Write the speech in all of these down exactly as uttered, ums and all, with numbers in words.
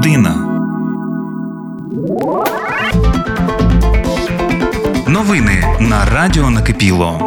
людина. Новини на Радіо Накипіло.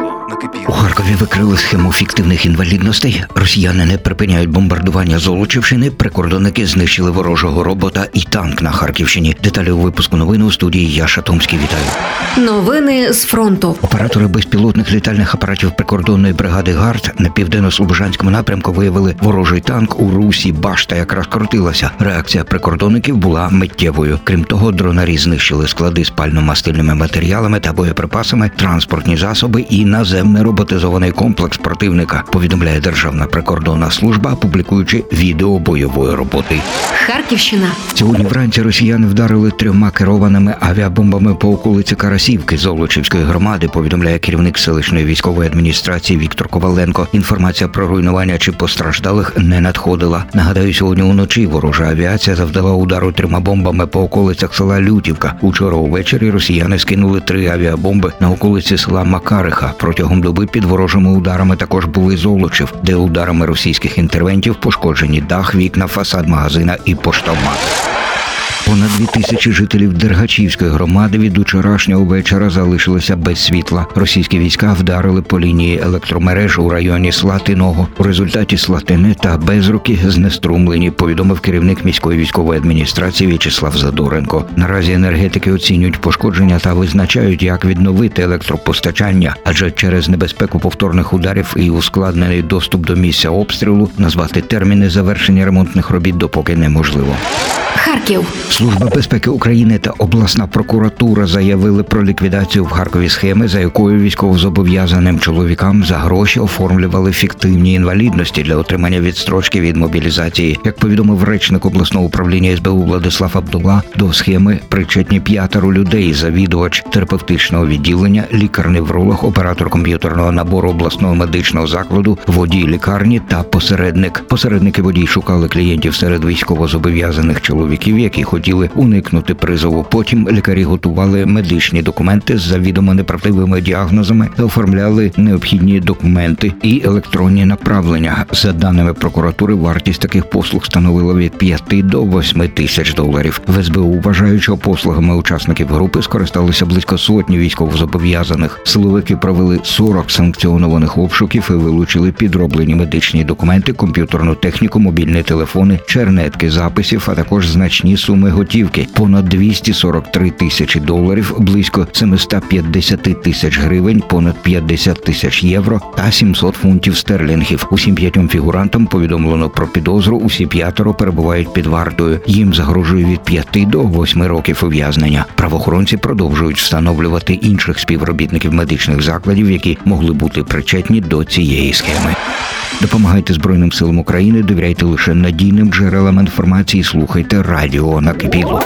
У Харкові викрили схему фіктивних інвалідностей. Росіяни не припиняють бомбардування Золочівщини. Прикордонники знищили ворожого робота і танк на Харківщині. Деталі у випуску новин у студії Яша Томський. Вітаю. Новини з фронту. Оператори безпілотних літальних апаратів прикордонної бригади ГАРД на південно-слобожанському напрямку виявили ворожий танк у русі. Башта якраз крутилася. Реакція прикордонників була миттєвою. Крім того, дронарі знищили склади з пально-мастильними матеріалами та боєприпасами, транспортні засоби і наземний роботизований комплекс противника, повідомляє Державна прикордонна служба, публікуючи відео бойової роботи. Харківщина. Сьогодні вранці росіяни вдарили трьома керованими авіабомбами по околиці Карасівки Золочівської громади, повідомляє керівник селищної військової адміністрації Віктор Коваленко. Інформація про руйнування чи постраждалих не надходила. Нагадаю, сьогодні уночі ворожа авіація завдала удару трьома бомбами по околицях села Лютівка. Учора увечері росіяни скинули три авіабомби на околиці села Макариха. Протягом доби під ворожими ударами також були Золочів, де ударами російських інтервентів пошкоджені дах, вікна, фасад магазина і поштомат. Понад дві тисячі жителів Дергачівської громади від учорашнього вечора залишилися без світла. Російські війська вдарили по лінії електромереж у районі Слатиного. У результаті Слатини та Безруки знеструмлені, повідомив керівник міської військової адміністрації В'ячеслав Задоренко. Наразі енергетики оцінюють пошкодження та визначають, як відновити електропостачання, адже через небезпеку повторних ударів і ускладнений доступ до місця обстрілу назвати терміни завершення ремонтних робіт допоки неможливо. Харків. Служба безпеки України та обласна прокуратура заявили про ліквідацію в Харкові схеми, за якою військовозобов'язаним чоловікам за гроші оформлювали фіктивні інвалідності для отримання відстрочки від мобілізації. Як повідомив речник обласного управління ес бе у Владислав Абдула, до схеми причетні п'ятеро людей: завідувач терапевтичного відділення, лікар-невролог, оператор комп'ютерного набору обласного медичного закладу, водій лікарні та посередник. Посередники водій шукали клієнтів серед військовозобов'язаних чоловіків, які хотіли уникнути призову. Потім лікарі готували медичні документи з завідомо неправдивими діагнозами та оформляли необхідні документи і електронні направлення. За даними прокуратури, вартість таких послуг становила від п'яти до восьми тисяч доларів. В ес бе у вважають, що послугами учасників групи скористалися близько сотні військовозобов'язаних. Силовики провели сорок санкціонованих обшуків і вилучили підроблені медичні документи, комп'ютерну техніку, мобільні телефони, чернетки записів, а також значні суми готівки – понад двісті сорок три тисячі доларів, близько сімсот п'ятдесят тисяч гривень, понад п'ятдесят тисяч євро та сімсот фунтів стерлінгів. Усім п'ятьом фігурантам повідомлено про підозру, усі п'ятеро перебувають під вартою. Їм загрожує від п'яти до восьми років ув'язнення. Правоохоронці продовжують встановлювати інших співробітників медичних закладів, які могли бути причетні до цієї схеми. Допомагайте Збройним силам України, довіряйте лише надійним джерелам інформації, слухайте Радіо Накипіло.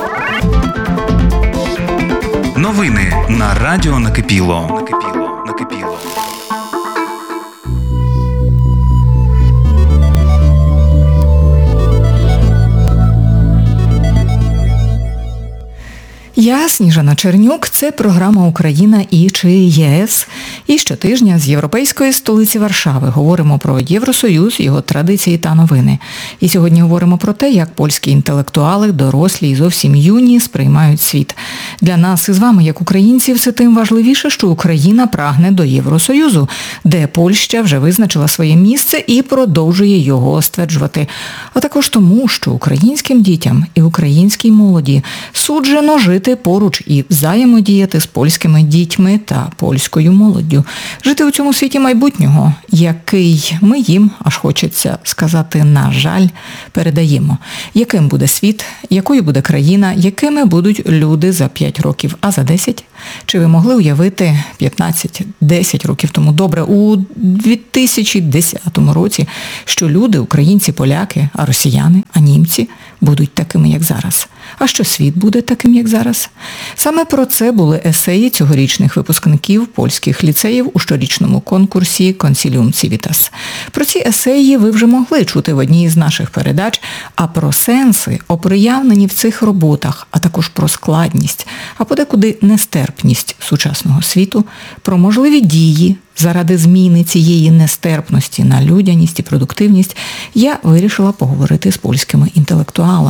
Новини на Радіо Накипіло. Накипіло. Накипіло. Я, Сніжана Чернюк, це програма «Україна і чи ЄС». І щотижня з європейської столиці Варшави говоримо про Євросоюз, його традиції та новини. І сьогодні говоримо про те, як польські інтелектуали, дорослі і зовсім юні сприймають світ. Для нас із вами, як українців, все тим важливіше, що Україна прагне до Євросоюзу, де Польща вже визначила своє місце і продовжує його стверджувати. А також тому, що українським дітям і українській молоді суджено жити поруч і взаємодіяти з польськими дітьми та польською молоддю. Жити у цьому світі майбутнього, який ми їм, аж хочеться сказати, на жаль, передаємо. Яким буде світ, якою буде країна, якими будуть люди за п'ять років, а за десять? Чи ви могли уявити п'ятнадцять-десять років тому, добре, у дві тисячі десятому році, що люди, українці, поляки, а росіяни, а німці будуть такими, як зараз? А що світ буде таким, як зараз? Саме про це були есеї цьогорічних випускників польських ліцеїв у щорічному конкурсі «Консіліум Цівітас». Про ці есеї ви вже могли чути в одній із наших передач, а про сенси, оприявлені в цих роботах, а також про складність, а подекуди нестерпність сучасного світу, про можливі дії заради зміни цієї нестерпності на людяність і продуктивність, я вирішила поговорити з польськими інтелектуалами.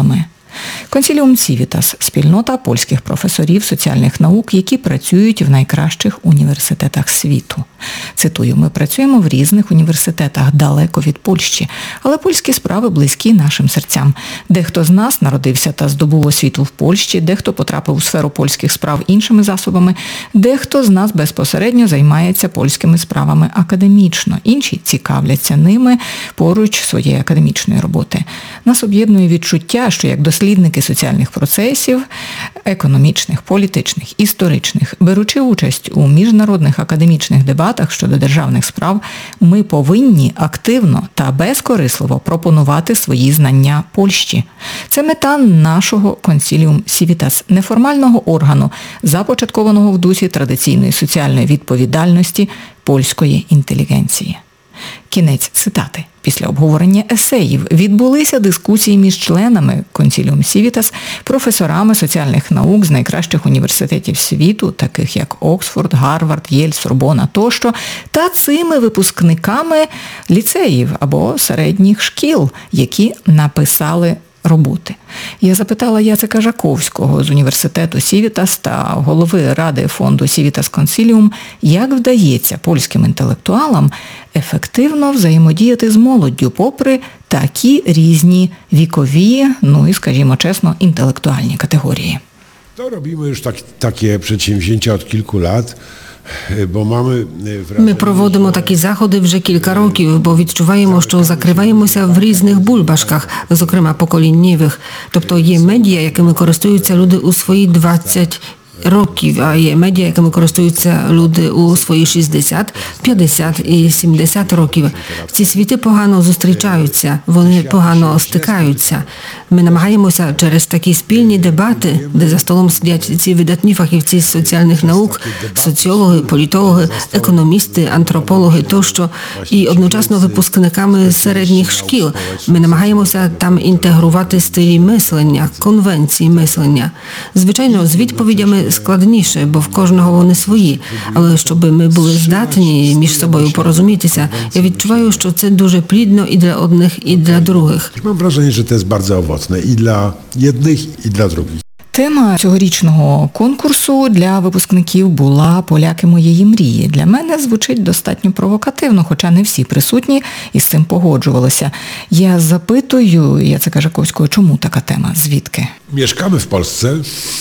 Консіліум Civitas – спільнота польських професорів соціальних наук, які працюють в найкращих університетах світу. Цитую, ми працюємо в різних університетах далеко від Польщі, але польські справи близькі нашим серцям. Дехто з нас народився та здобув освіту в Польщі, дехто потрапив у сферу польських справ іншими засобами, дехто з нас безпосередньо займається польськими справами академічно, інші цікавляться ними поруч своєї академічної роботи. Нас об'єднує відчуття, що як дослідники соціальних процесів, економічних, політичних, історичних, беручи участь у міжнародних академічних дебатах щодо державних справ, ми повинні активно та безкорисливо пропонувати свої знання Польщі. Це мета нашого Консіліум Civitas, неформального органу, започаткованого в дусі традиційної соціальної відповідальності польської інтелігенції. Кінець цитати. Після обговорення есеїв відбулися дискусії між членами Консіліум Civitas, професорами соціальних наук з найкращих університетів світу, таких як Оксфорд, Гарвард, Єль, Сорбона тощо, та цими випускниками ліцеїв або середніх шкіл, які написали роботи. Я запитала Яцека Жаковського з університету Civitas та голови Ради фонду Civitas Consilium, як вдається польським інтелектуалам ефективно взаємодіяти з молоддю попри такі різні вікові, ну і, скажімо чесно, інтелектуальні категорії. To robimy już tak, takie przedsięwzięcia od kilku lat. Ми проводимо такі заходи вже кілька років, бо відчуваємо, що закриваємося в різних бульбашках, зокрема поколіннєвих. Тобто є медіа, якими користуються люди у свої двадцять років, а є медіа, якими користуються люди у свої шістдесят, п'ятдесят і сімдесят років. Ці світи погано зустрічаються, вони погано стикаються. Ми намагаємося через такі спільні дебати, де за столом сидять ці видатні фахівці з соціальних наук, соціологи, політологи, економісти, антропологи тощо, і одночасно випускниками середніх шкіл. Ми намагаємося там інтегрувати стилі мислення, конвенції мислення. Звичайно, з відповідями складніше, бо в кожного вони свої. Але щоб ми були здатні між собою порозумітися, я відчуваю, що це дуже плідно і для одних, і для других. Mam wrażenie, że to jest bardzo owocne i dla jednych, i dla drugich. Тема цьогорічного конкурсу для випускників була «Поляки моєї мрії». Для мене звучить достатньо провокативно, хоча не всі присутні із цим погоджувалися. Я запитую Яцека Жаковського, чому така тема, звідки? Mieszkamy w Polsce,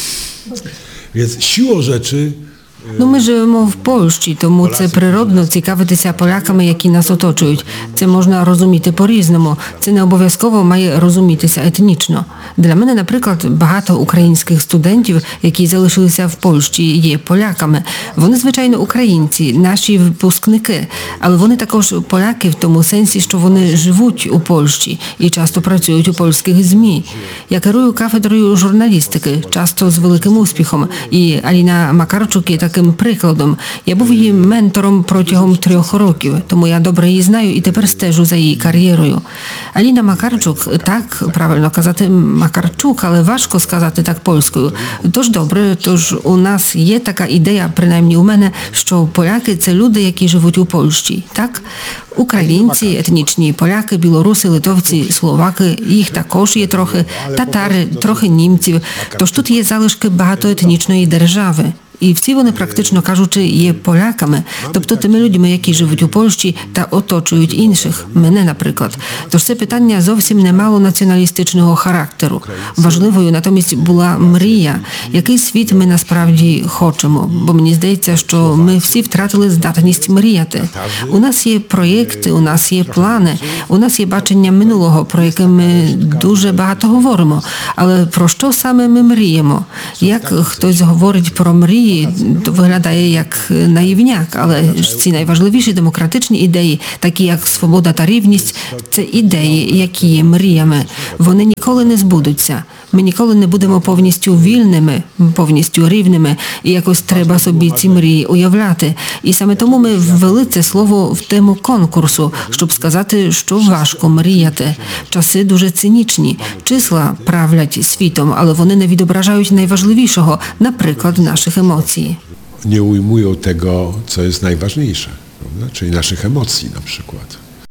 więc siłą rzeczy Ну, ми живемо в Польщі, тому це природно цікавитися поляками, які нас оточують. Це можна розуміти по-різному. Це не обов'язково має розумітися етнічно. Для мене, наприклад, багато українських студентів, які залишилися в Польщі, є поляками. Вони, звичайно, українці, наші випускники, але вони також поляки в тому сенсі, що вони живуть у Польщі і часто працюють у польських ЗМІ. Я керую кафедрою журналістики, часто з великим успіхом, і Аліна Макарчук є таким прикладом. Я був її ментором протягом трьох років, тому я добре її знаю і тепер стежу за її кар'єрою. Аліна Макарчук, так, правильно казати Макарчук, але важко сказати так польською. Тож добре, тож у нас є така ідея, принаймні у мене, що поляки – це люди, які живуть у Польщі, так? Українці, етнічні поляки, білоруси, литовці, словаки, їх також є трохи, татари, трохи німців. Тож тут є залишки багатоетнічної держави. І всі вони, практично кажучи, є поляками, тобто тими людьми, які живуть у Польщі та оточують інших, мене, наприклад. Тож це питання зовсім не мало націоналістичного характеру. Важливою натомість була мрія, який світ ми насправді хочемо, бо мені здається, що ми всі втратили здатність мріяти. У нас є проєкти, у нас є плани, у нас є бачення минулого, про яке ми дуже багато говоримо. Але про що саме ми мріємо? Як хтось говорить про мрії, то виглядає як наївняк, але ж ці найважливіші демократичні ідеї, такі як свобода та рівність, це ідеї, які є мріями. Вони ніколи не збудуться. Ми ніколи не будемо повністю вільними, повністю рівними, і якось треба собі ці мрії уявляти. І саме тому ми ввели це слово в тему конкурсу, щоб сказати, що важко мріяти. Часи дуже цинічні. Числа правлять світом, але вони не відображають найважливішого, наприклад, наших емоцій. Nie ujmują tego, co jest najważniejsze, prawda? Czyli naszych emocji na przykład.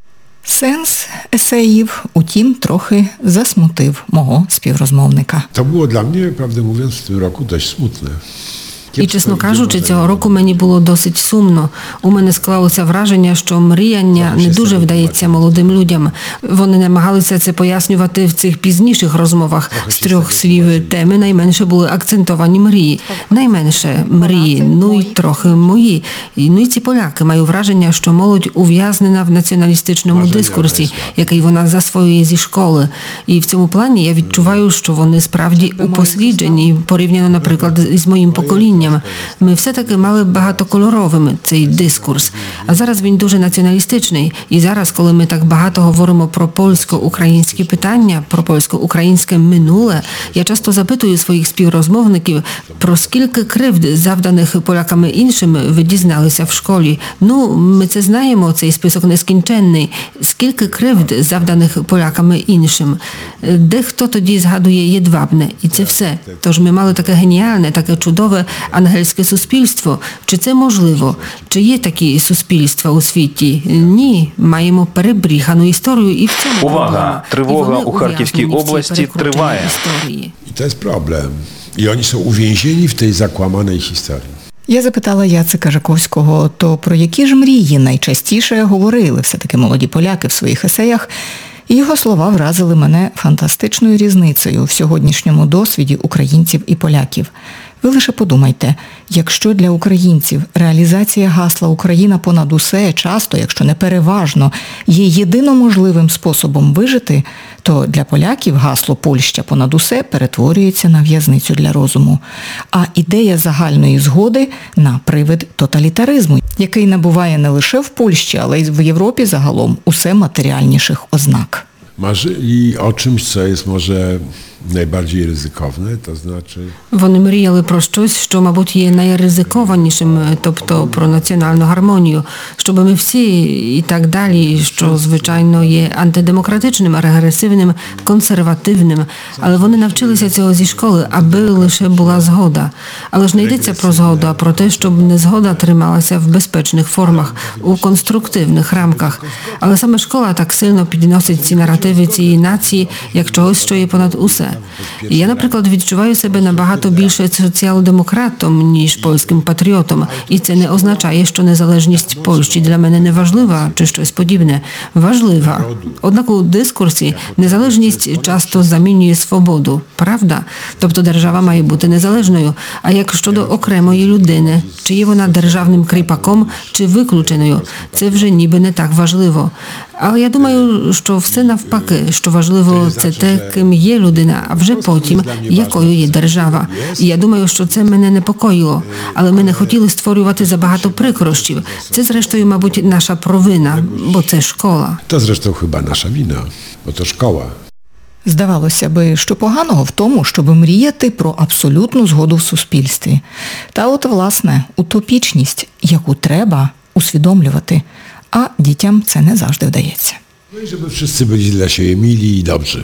Sens есеїв, утім, трохи засмутив мого співрозмовника. To było dla mnie, prawdę mówiąc, w tym roku dość smutne. І, чесно кажучи, цього року мені було досить сумно. У мене склалося враження, що мріяння не дуже вдається молодим людям. Вони намагалися це пояснювати в цих пізніших розмовах. З трьох слів теми найменше були акцентовані мрії. Найменше мрії, ну і трохи мої. Ну і ці поляки. Маю враження, що молодь ув'язнена в націоналістичному дискурсі, який вона засвоює зі школи. І в цьому плані я відчуваю, що вони справді упосліджені, порівняно, наприклад, з моїм поколінням. Ми все-таки мали багатокольоровим цей дискурс. А зараз він дуже націоналістичний. І зараз, коли ми так багато говоримо про польсько-українські питання, про польсько-українське минуле, я часто запитую своїх співрозмовників, про скільки кривд, завданих поляками іншим, ви дізналися в школі. Ну, ми це знаємо, цей список нескінченний. Скільки кривд, завданих поляками іншим. Дехто тоді згадує Єдвабне. І це все. Тож ми мали таке геніальне, таке чудове ангельське суспільство. Чи це можливо? Чи є такі суспільства у світі? Ні. Маємо перебріхану історію і в цьому Увага! проблема. Тривога І вони у Харківській ув'язнені в цій області перекрученій триває. історії. I to jest problem. I oni są uwięzieni w tej zakłamanej historii. Я запитала Яцика Жаковського, то про які ж мрії найчастіше говорили все-таки молоді поляки в своїх есеях, і його слова вразили мене фантастичною різницею в сьогоднішньому досвіді українців і поляків. Ви лише подумайте, якщо для українців реалізація гасла «Україна понад усе» часто, якщо не переважно, є єдино можливим способом вижити, то для поляків гасло «Польща понад усе» перетворюється на в'язницю для розуму. А ідея загальної згоди на привид тоталітаризму, який набуває не лише в Польщі, але й в Європі загалом усе матеріальніших ознак. Marzyli o czymś, co jest może najbardziej ryzykowne, to znaczy... Вони мріяли про щось, що, мабуть, є найризикованішим, тобто про національну гармонію, щоб ми всі і так далі, що, звичайно, є антидемократичним, регресивним, консервативним, але вони навчилися цього зі школи, аби лише була згода. Але ж не йдеться про згоду, а про те, щоб незгода трималася в безпечних формах, у конструктивних рамках. Але саме школа так сильно підносить ці наративи цієї нації, як чогось, що є понад усе. І я, наприклад, відчуваю себе набагато більше соціал-демократом, ніж польським патріотом. І це не означає, що незалежність Польщі для мене не важлива, чи щось подібне. Важлива. Однак у дискурсі незалежність часто замінює свободу. Правда? Тобто держава має бути незалежною. А як щодо окремої людини? Чи є вона державним кріпаком, чи виключеною? Це вже ніби не так важливо. Але я думаю, що все навпаки, що важливо це те, ким є людина, а вже потім, якою є держава. І я думаю, що це мене непокоїло. Але ми не хотіли створювати забагато прикрощів. Це, зрештою, мабуть, наша провина, бо це школа. To zresztą chyba nasza wina, bo to szkoła. Здавалося би, що поганого в тому, щоб мріяти про абсолютну згоду в суспільстві. Та от, власне, утопічність, яку треба усвідомлювати, а дітям це не завжди вдається. No i żeby wszyscy byli dla siebie mili i dobrzy.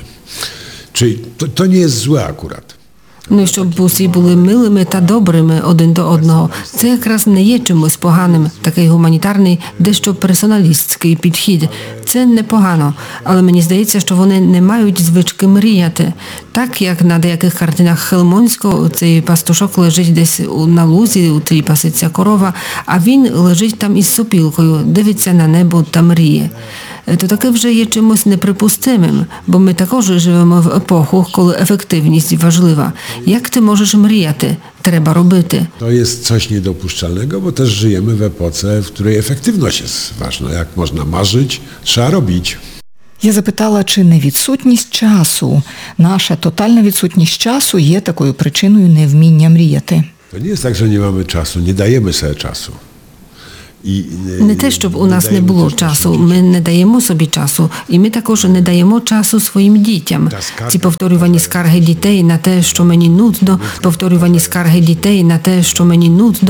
Czyli to, to nie jest złe akurat. Ну і щоб усі були милими та добрими один до одного. Це якраз не є чимось поганим. Такий гуманітарний, дещо персоналістський підхід. Це непогано. Але мені здається, що вони не мають звички мріяти. Так, як на деяких картинах Хелмонського, цей пастушок лежить десь на лузі, у тлі паситься корова, а він лежить там із сопілкою, дивиться на небо та мріє. То таке вже є чимось неприпустимим, бо ми також живемо в епоху, коли ефективність важлива. Як ти можеш мріяти? Треба робити. To jest coś niedopuszczalnego, bo też żyjemy w epoce, w której efektywność jest ważna. Jak można marzyć, trzeba robić. Я запитала, чи не відсутність часу, наша тотальна відсутність часу є такою причиною невміння мріяти. To nie jest tak, że nie mamy czasu, nie dajemy sobie czasu. І Не те, щоб у нас не було часу, ми не даємо собі часу, і ми також не даємо часу своїм дітям. Ці повторювані скарги дітей на те, що мені нудно, повторювані скарги дітей на те, що мені нудно,